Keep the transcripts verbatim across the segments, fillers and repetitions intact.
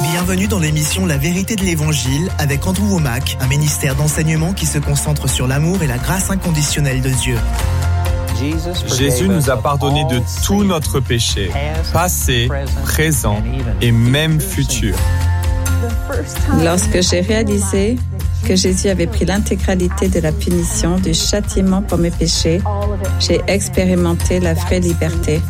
Bienvenue dans l'émission La Vérité de l'Évangile avec Andrew Wommack, un ministère d'enseignement qui se concentre sur l'amour et la grâce inconditionnelle de Dieu. Jésus nous a pardonné de tout notre péché, passé, présent et même futur. Lorsque j'ai réalisé que Jésus avait pris l'intégralité de la punition, du châtiment pour mes péchés, j'ai expérimenté la vraie liberté.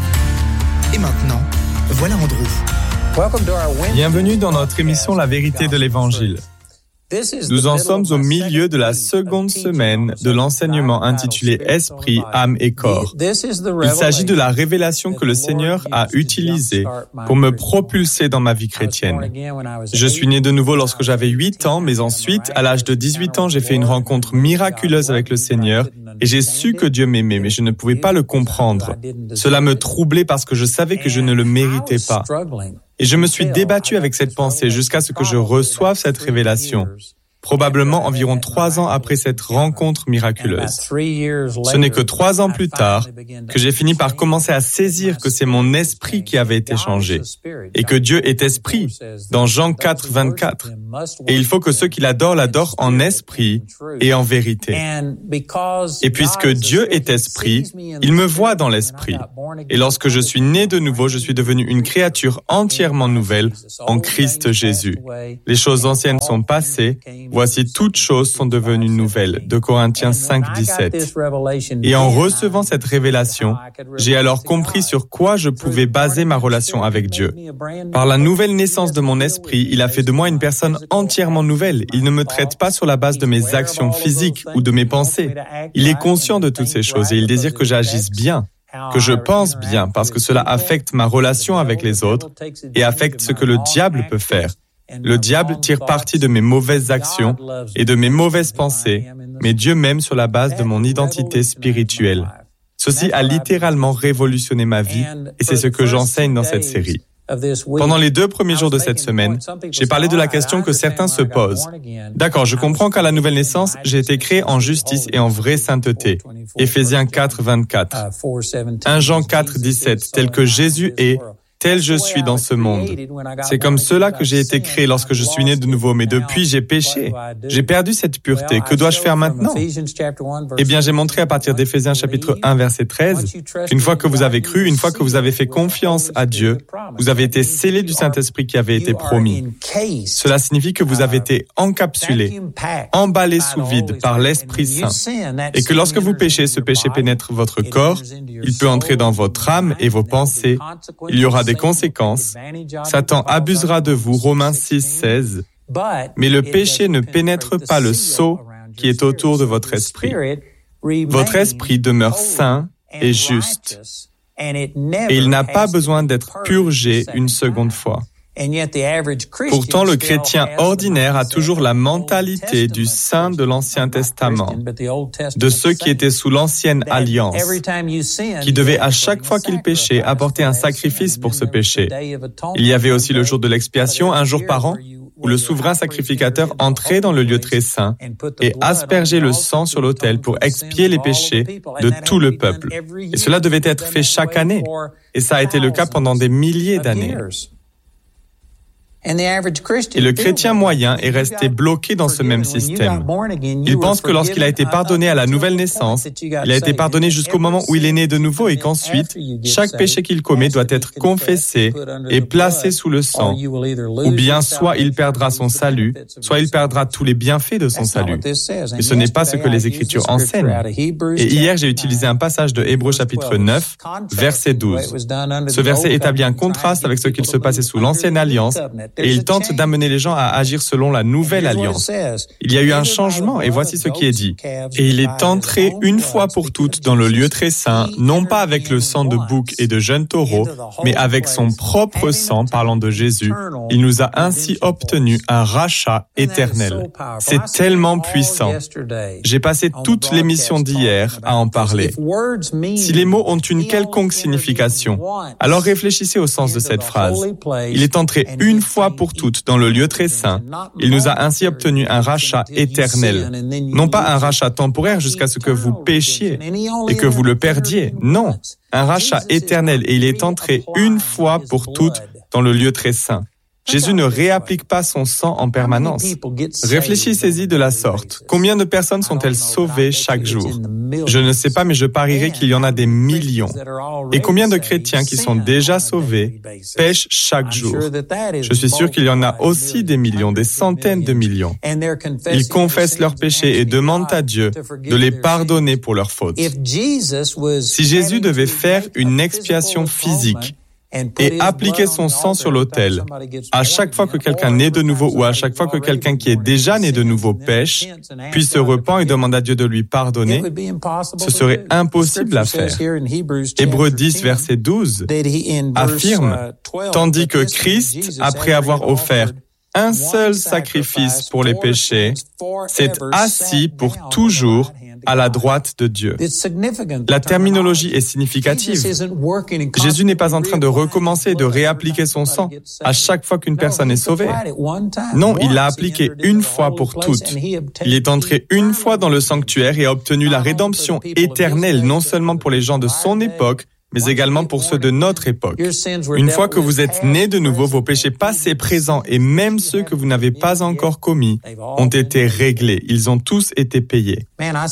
Et maintenant, voilà Andrew. Bienvenue dans notre émission La Vérité de l'Évangile. Nous en sommes au milieu de la seconde semaine de l'enseignement intitulé Esprit, âme et corps. Il s'agit de la révélation que le Seigneur a utilisée pour me propulser dans ma vie chrétienne. Je suis né de nouveau lorsque j'avais huit ans, mais ensuite, à l'âge de dix-huit ans, j'ai fait une rencontre miraculeuse avec le Seigneur et j'ai su que Dieu m'aimait, mais je ne pouvais pas le comprendre. Cela me troublait parce que je savais que je ne le méritais pas. Et je me suis débattu avec cette pensée jusqu'à ce que je reçoive cette révélation, probablement environ trois ans après cette rencontre miraculeuse. Ce n'est que trois ans plus tard que j'ai fini par commencer à saisir que c'est mon esprit qui avait été changé et que Dieu est esprit, dans Jean quatre, vingt-quatre. Et il faut que ceux qui l'adorent l'adorent en esprit et en vérité. Et puisque Dieu est esprit, il me voit dans l'esprit. Et lorsque je suis né de nouveau, je suis devenu une créature entièrement nouvelle en Christ Jésus. Les choses anciennes sont passées, voici toutes choses sont devenues nouvelles. deux Corinthiens cinq, dix-sept. Et en recevant cette révélation, j'ai alors compris sur quoi je pouvais baser ma relation avec Dieu. Par la nouvelle naissance de mon esprit, il a fait de moi une personne entièrement nouvelle. Il ne me traite pas sur la base de mes actions physiques ou de mes pensées. Il est conscient de toutes ces choses et il désire que j'agisse bien, que je pense bien, parce que cela affecte ma relation avec les autres et affecte ce que le diable peut faire. Le diable tire parti de mes mauvaises actions et de mes mauvaises pensées, mais Dieu m'aime sur la base de mon identité spirituelle. Ceci a littéralement révolutionné ma vie et c'est ce que j'enseigne dans cette série. Pendant les deux premiers jours de cette semaine, j'ai parlé de la question que certains se posent. D'accord, je comprends qu'à la nouvelle naissance, j'ai été créé en justice et en vraie sainteté. Éphésiens quatre, vingt-quatre. premier Jean quatre, dix-sept. Tel que Jésus est, tel je suis dans ce monde. C'est comme cela que j'ai été créé lorsque je suis né de nouveau, mais depuis j'ai péché. J'ai perdu cette pureté. Que dois-je faire maintenant? Eh bien, j'ai montré à partir d'Éphésiens chapitre un, verset treize, qu'une fois que vous avez cru, une fois que vous avez fait confiance à Dieu, vous avez été scellés du Saint-Esprit qui avait été promis. Cela signifie que vous avez été encapsulés, emballés sous vide par l'Esprit Saint. Et que lorsque vous péchez, ce péché pénètre votre corps, il peut entrer dans votre âme et vos pensées. Il y aura des conséquences. Satan abusera de vous, Romains six, seize. Mais le péché ne pénètre pas le sceau qui est autour de votre esprit. Votre esprit demeure saint et juste. Et il n'a pas besoin d'être purgé une seconde fois. Pourtant, le chrétien ordinaire a toujours la mentalité du saint de l'Ancien Testament, de ceux qui étaient sous l'Ancienne Alliance, qui devaient à chaque fois qu'ils péchaient apporter un sacrifice pour ce péché. Il y avait aussi le jour de l'expiation, un jour par an, où le souverain sacrificateur entrait dans le lieu très saint et aspergeait le sang sur l'autel pour expier les péchés de tout le peuple. Et cela devait être fait chaque année, et ça a été le cas pendant des milliers d'années. Et le chrétien moyen est resté bloqué dans ce même système. Il pense que lorsqu'il a été pardonné à la nouvelle naissance, il a été pardonné jusqu'au moment où il est né de nouveau et qu'ensuite, chaque péché qu'il commet doit être confessé et placé sous le sang. Ou bien soit il perdra son salut, soit il perdra tous les bienfaits de son salut. Et ce n'est pas ce que les Écritures enseignent. Et hier, j'ai utilisé un passage de Hébreux chapitre neuf, verset douze. Ce verset établit un contraste avec ce qu'il se passait sous l'Ancienne Alliance et il tente d'amener les gens à agir selon la nouvelle alliance. Il y a eu un changement et voici ce qui est dit. Et il est entré une fois pour toutes dans le lieu très saint, non pas avec le sang de bouc et de jeunes taureaux, mais avec son propre sang, parlant de Jésus. Il nous a ainsi obtenu un rachat éternel. C'est tellement puissant. J'ai passé toute l'émission d'hier à en parler. Si les mots ont une quelconque signification, alors réfléchissez au sens de cette phrase. Il est entré une fois pour toutes dans le lieu très saint. Il nous a ainsi obtenu un rachat éternel. Non pas un rachat temporaire jusqu'à ce que vous péchiez et que vous le perdiez. Non, un rachat éternel et il est entré une fois pour toutes dans le lieu très saint. Jésus ne réapplique pas son sang en permanence. Réfléchissez-y de la sorte. Combien de personnes sont-elles sauvées chaque jour? Je ne sais pas, mais je parierais qu'il y en a des millions. Et combien de chrétiens qui sont déjà sauvés pêchent chaque jour? Je suis sûr qu'il y en a aussi des millions, des centaines de millions. Ils confessent leurs péchés et demandent à Dieu de les pardonner pour leurs fautes. Si Jésus devait faire une expiation physique et appliquer son sang sur l'autel, à chaque fois que quelqu'un naît de nouveau ou à chaque fois que quelqu'un qui est déjà né de nouveau pêche, puis se repent et demande à Dieu de lui pardonner, ce serait impossible à faire. Hébreux dix, verset douze, affirme, tandis que Christ, après avoir offert un seul sacrifice pour les péchés, s'est assis pour toujours à la droite de Dieu. La terminologie est significative. Jésus n'est pas en train de recommencer et de réappliquer son sang à chaque fois qu'une personne est sauvée. Non, il l'a appliqué une fois pour toutes. Il est entré une fois dans le sanctuaire et a obtenu la rédemption éternelle, non seulement pour les gens de son époque, mais également pour ceux de notre époque. Une fois que vous êtes nés de nouveau, vos péchés passés, présents et même ceux que vous n'avez pas encore commis ont été réglés. Ils ont tous été payés.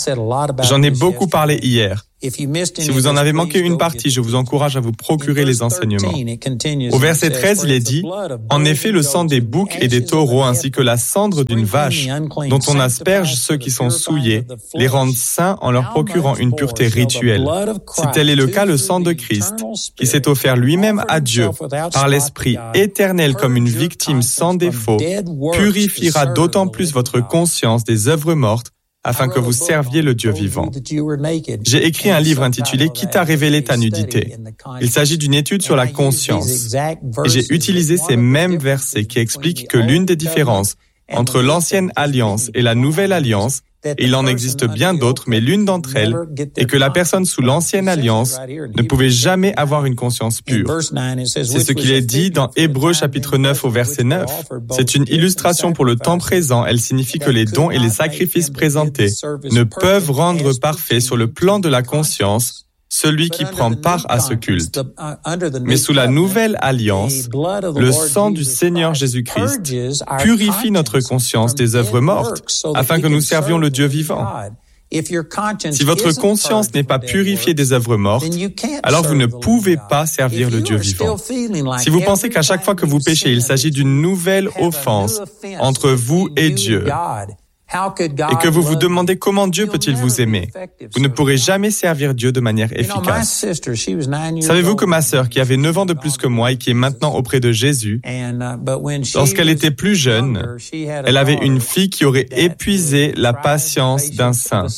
J'en ai beaucoup parlé hier. Si vous en avez manqué une partie, je vous encourage à vous procurer les enseignements. Au verset treize, il est dit, « En effet, le sang des boucs et des taureaux ainsi que la cendre d'une vache, dont on asperge ceux qui sont souillés, les rendent saints en leur procurant une pureté rituelle. Si tel est le cas, le sang de Christ, qui s'est offert lui-même à Dieu par l'Esprit éternel comme une victime sans défaut, purifiera d'autant plus votre conscience des œuvres mortes, afin que vous serviez le Dieu vivant. » J'ai écrit un livre intitulé « Qui t'a révélé ta nudité ?» Il s'agit d'une étude sur la conscience. Et j'ai utilisé ces mêmes versets qui expliquent que l'une des différences entre l'ancienne alliance et la nouvelle alliance, et il en existe bien d'autres, mais l'une d'entre elles est que la personne sous l'ancienne alliance ne pouvait jamais avoir une conscience pure. C'est ce qu'il est dit dans Hébreux chapitre neuf au verset neuf. C'est une illustration pour le temps présent. Elle signifie que les dons et les sacrifices présentés ne peuvent rendre parfait sur le plan de la conscience celui qui prend part à ce culte. Mais sous la nouvelle alliance, le sang du Seigneur Jésus-Christ purifie notre conscience des œuvres mortes, afin que nous servions le Dieu vivant. Si votre conscience n'est pas purifiée des œuvres mortes, alors vous ne pouvez pas servir le Dieu vivant. Si vous pensez qu'à chaque fois que vous péchez, il s'agit d'une nouvelle offense entre vous et Dieu, et que vous vous demandez comment Dieu peut-il vous aimer, vous ne pourrez jamais servir Dieu de manière efficace. Savez-vous que ma sœur, qui avait neuf ans de plus que moi et qui est maintenant auprès de Jésus, lorsqu'elle était plus jeune, elle avait une fille qui aurait épuisé la patience d'un saint.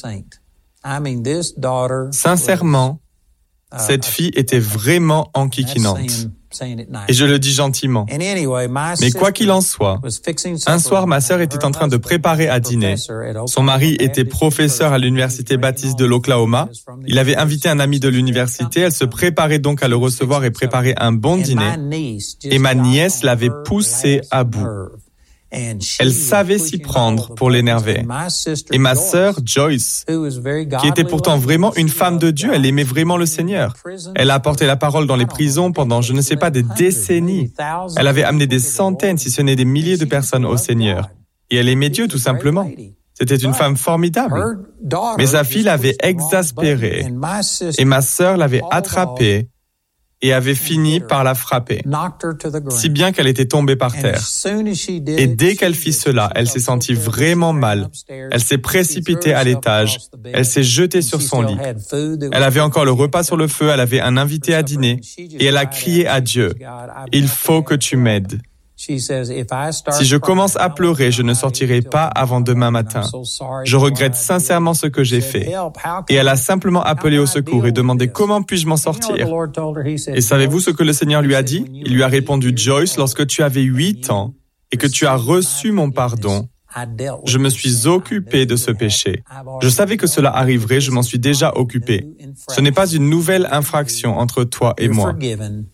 Sincèrement, cette fille était vraiment enquiquinante. Et je le dis gentiment. Mais quoi qu'il en soit, un soir, ma sœur était en train de préparer à dîner. Son mari était professeur à l'université baptiste de l'Oklahoma. Il avait invité un ami de l'université. Elle se préparait donc à le recevoir et préparer un bon dîner. Et ma nièce l'avait poussé à bout. Elle savait s'y prendre pour l'énerver. Et ma sœur, Joyce, qui était pourtant vraiment une femme de Dieu, elle aimait vraiment le Seigneur. Elle a apporté la parole dans les prisons pendant, je ne sais pas, des décennies. Elle avait amené des centaines, si ce n'est des milliers de personnes au Seigneur. Et elle aimait Dieu, tout simplement. C'était une femme formidable. Mais sa fille l'avait exaspérée. Et ma sœur l'avait attrapée et avait fini par la frapper, si bien qu'elle était tombée par terre. Et dès qu'elle fit cela, elle s'est sentie vraiment mal. Elle s'est précipitée à l'étage, elle s'est jetée sur son lit. Elle avait encore le repas sur le feu, elle avait un invité à dîner, et elle a crié à Dieu, « Il faut que tu m'aides. Si je commence à pleurer, je ne sortirai pas avant demain matin. Je regrette sincèrement ce que j'ai fait. » Et elle a simplement appelé au secours et demandé comment puis-je m'en sortir. Et savez-vous ce que le Seigneur lui a dit? Il lui a répondu, « Joyce, lorsque tu avais huit ans et que tu as reçu mon pardon, je me suis occupé de ce péché. Je savais que cela arriverait, je m'en suis déjà occupé. Ce n'est pas une nouvelle infraction entre toi et moi.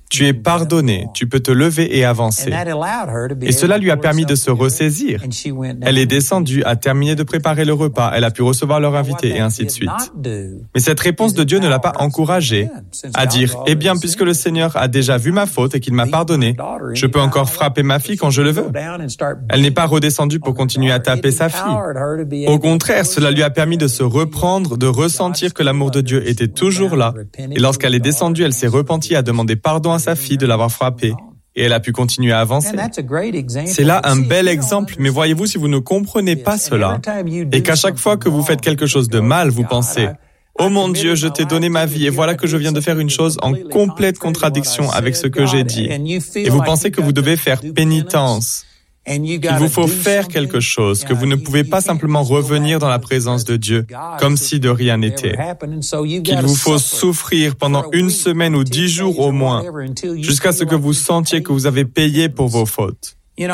Tu es pardonné, tu peux te lever et avancer. Et cela lui a permis de se ressaisir. Elle est descendue, a terminé de préparer le repas, elle a pu recevoir leur invité et ainsi de suite. Mais cette réponse de Dieu ne l'a pas encouragée à dire « Eh bien, puisque le Seigneur a déjà vu ma faute et qu'il m'a pardonné, je peux encore frapper ma fille quand je le veux. » Elle n'est pas redescendue pour continuer à taper sa fille. Au contraire, cela lui a permis de se reprendre, de ressentir que l'amour de Dieu était toujours là. Et lorsqu'elle est descendue, elle s'est repentie, a demandé pardon à sa fille de l'avoir frappée. Et elle a pu continuer à avancer. C'est là un bel exemple, mais voyez-vous, si vous ne comprenez pas cela, et qu'à chaque fois que vous faites quelque chose de mal, vous pensez « Oh mon Dieu, je t'ai donné ma vie, et voilà que je viens de faire une chose en complète contradiction avec ce que j'ai dit. » Et vous pensez que vous devez faire pénitence, qu'il vous faut faire quelque chose, que vous ne pouvez pas simplement revenir dans la présence de Dieu, comme si de rien n'était, qu'il vous faut souffrir pendant une semaine ou dix jours au moins, jusqu'à ce que vous sentiez que vous avez payé pour vos fautes.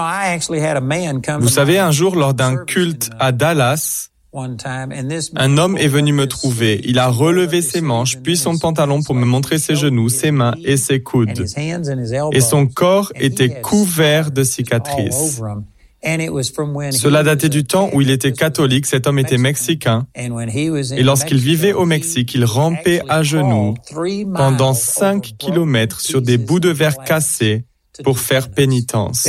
Vous savez, un jour, lors d'un culte à Dallas, un homme est venu me trouver. Il a relevé ses manches, puis son pantalon pour me montrer ses genoux, ses mains et ses coudes. Et son corps était couvert de cicatrices. Cela datait du temps où il était catholique, cet homme était mexicain. Et lorsqu'il vivait au Mexique, il rampait à genoux pendant cinq kilomètres sur des bouts de verre cassés pour faire pénitence.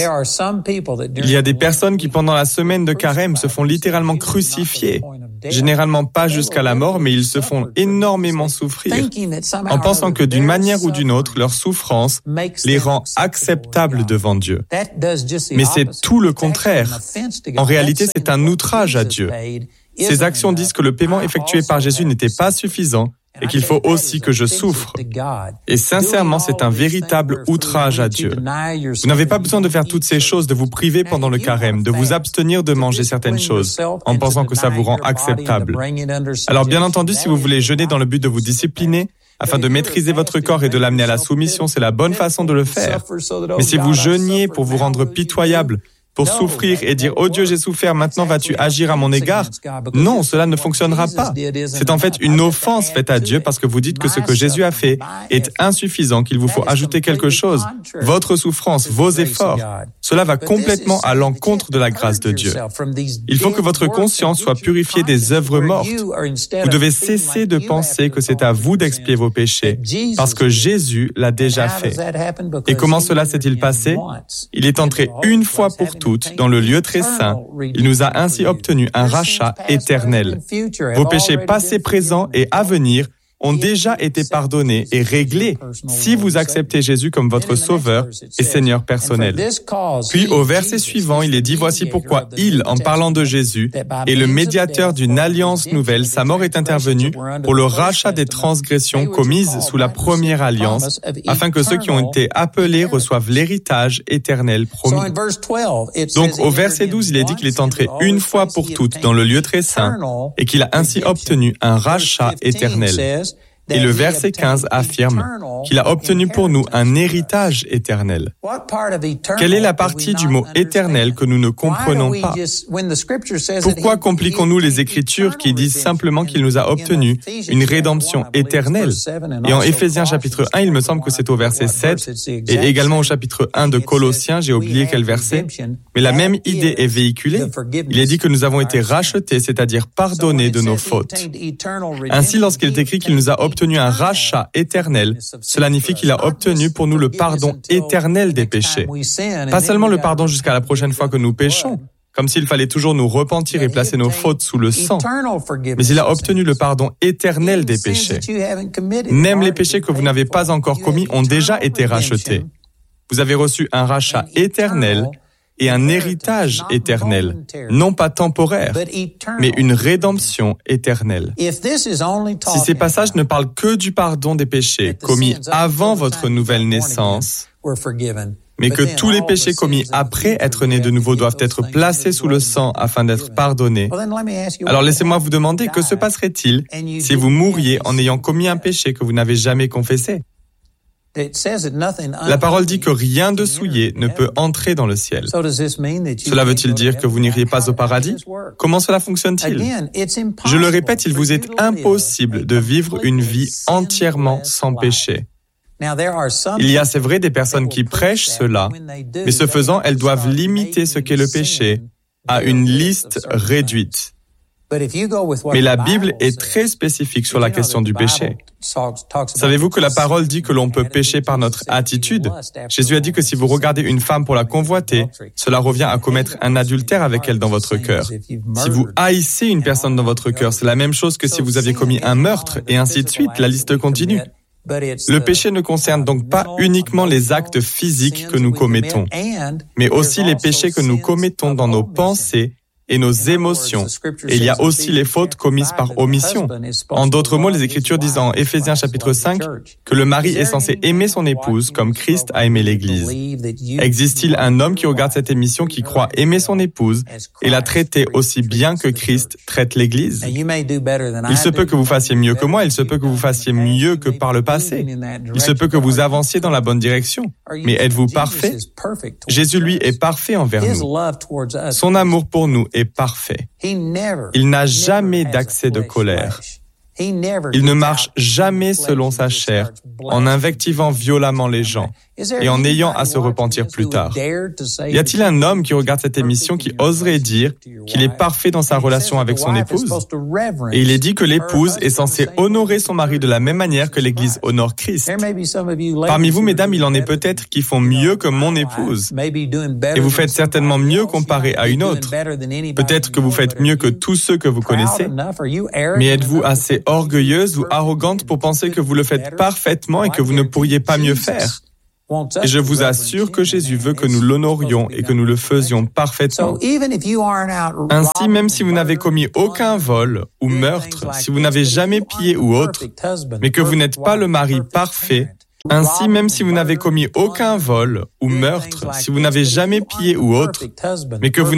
Il y a des personnes qui, pendant la semaine de carême, se font littéralement crucifier. Généralement pas jusqu'à la mort, mais ils se font énormément souffrir, en pensant que d'une manière ou d'une autre, leur souffrance les rend acceptables devant Dieu. Mais c'est tout le contraire. En réalité, c'est un outrage à Dieu. Ces actions disent que le paiement effectué par Jésus n'était pas suffisant, et qu'il faut aussi que je souffre. Et sincèrement, c'est un véritable outrage à Dieu. Vous n'avez pas besoin de faire toutes ces choses, de vous priver pendant le carême, de vous abstenir de manger certaines choses, en pensant que ça vous rend acceptable. Alors bien entendu, si vous voulez jeûner dans le but de vous discipliner, afin de maîtriser votre corps et de l'amener à la soumission, c'est la bonne façon de le faire. Mais si vous jeûniez pour vous rendre pitoyable, pour souffrir et dire « Oh Dieu, j'ai souffert, maintenant vas-tu agir à mon égard ?» Non, cela ne fonctionnera pas. C'est en fait une offense faite à Dieu parce que vous dites que ce que Jésus a fait est insuffisant, qu'il vous faut ajouter quelque chose. Votre souffrance, vos efforts, cela va complètement à l'encontre de la grâce de Dieu. Il faut que votre conscience soit purifiée des œuvres mortes. Vous devez cesser de penser que c'est à vous d'expier vos péchés parce que Jésus l'a déjà fait. Et comment cela s'est-il passé? Il est entré une fois pour toutes dans le lieu très saint. Il nous a ainsi obtenu un rachat éternel. Vos péchés passés, présents et à venir ont déjà été pardonnés et réglés si vous acceptez Jésus comme votre Sauveur et Seigneur personnel. Puis au verset suivant, il est dit « Voici pourquoi il, en parlant de Jésus, est le médiateur d'une alliance nouvelle. Sa mort est intervenue pour le rachat des transgressions commises sous la première alliance, afin que ceux qui ont été appelés reçoivent l'héritage éternel promis. » Donc au verset douze, il est dit qu'il est entré une fois pour toutes dans le lieu très saint et qu'il a ainsi obtenu un rachat éternel. Et le verset quinze affirme qu'il a obtenu pour nous un héritage éternel. Quelle est la partie du mot éternel que nous ne comprenons pas? Pourquoi compliquons-nous les Écritures qui disent simplement qu'il nous a obtenu une rédemption éternelle? Et en Éphésiens chapitre un, il me semble que c'est au verset sept, et également au chapitre un de Colossiens, j'ai oublié quel verset, mais la même idée est véhiculée. Il est dit que nous avons été rachetés, c'est-à-dire pardonnés de nos fautes. Ainsi, lorsqu'il est écrit qu'il nous a obtenu obtenu un rachat éternel, cela signifie qu'il a obtenu pour nous le pardon éternel des péchés. Pas seulement le pardon jusqu'à la prochaine fois que nous péchons, comme s'il fallait toujours nous repentir et placer nos fautes sous le sang. Mais il a obtenu le pardon éternel des péchés. Même les péchés que vous n'avez pas encore commis ont déjà été rachetés. Vous avez reçu un rachat éternel et un héritage éternel, non pas temporaire, mais une rédemption éternelle. Si ces passages ne parlent que du pardon des péchés commis avant votre nouvelle naissance, mais que tous les péchés commis après être nés de nouveau doivent être placés sous le sang afin d'être pardonnés, alors laissez-moi vous demander, que se passerait-il si vous mouriez en ayant commis un péché que vous n'avez jamais confessé? La parole dit que rien de souillé ne peut entrer dans le ciel. Cela veut-il dire que vous n'iriez pas au paradis? Comment cela fonctionne-t-il? Je le répète, il vous est impossible de vivre une vie entièrement sans péché. Il y a, c'est vrai, des personnes qui prêchent cela, mais ce faisant, elles doivent limiter ce qu'est le péché à une liste réduite. Mais la Bible est très spécifique sur la question du péché. Savez-vous que la parole dit que l'on peut pécher par notre attitude? Jésus a dit que si vous regardez une femme pour la convoiter, cela revient à commettre un adultère avec elle dans votre cœur. Si vous haïssez une personne dans votre cœur, c'est la même chose que si vous aviez commis un meurtre, et ainsi de suite, la liste continue. Le péché ne concerne donc pas uniquement les actes physiques que nous commettons, mais aussi les péchés que nous commettons dans nos pensées et nos émotions. Et il y a aussi les fautes commises par omission. En d'autres mots, les Écritures disent en Éphésiens chapitre cinq que le mari est censé aimer son épouse comme Christ a aimé l'Église. Existe-t-il un homme qui regarde cette émission qui croit aimer son épouse et la traiter aussi bien que Christ traite l'Église? Il se peut que vous fassiez mieux que moi, il se peut que vous fassiez mieux que par le passé. Il se peut que vous avanciez dans la bonne direction. Mais êtes-vous parfait? Jésus, lui, est parfait envers nous. Son amour pour nous est parfait. Il n'a jamais d'accès de colère. Il ne marche jamais selon sa chair, en invectivant violemment les gens et en ayant à se repentir plus tard. Y a-t-il un homme qui regarde cette émission qui oserait dire qu'il est parfait dans sa relation avec son épouse? Et il est dit que l'épouse est censée honorer son mari de la même manière que l'Église honore Christ. Parmi vous, mesdames, il en est peut-être qui font mieux que mon épouse. Et vous faites certainement mieux comparé à une autre. Peut-être que vous faites mieux que tous ceux que vous connaissez. Mais êtes-vous assez orgueilleuse ou arrogante pour penser que vous le faites parfaitement et que vous ne pourriez pas mieux faire? Et je vous assure que Jésus veut que nous l'honorions et que nous le faisions parfaitement. Ainsi, même si vous n'avez commis aucun vol ou meurtre, si vous n'avez jamais pillé ou autre, mais que vous n'êtes pas le mari parfait, ainsi, même si vous n'avez commis aucun vol ou meurtre, si vous n'avez jamais pillé ou autre, mais que vous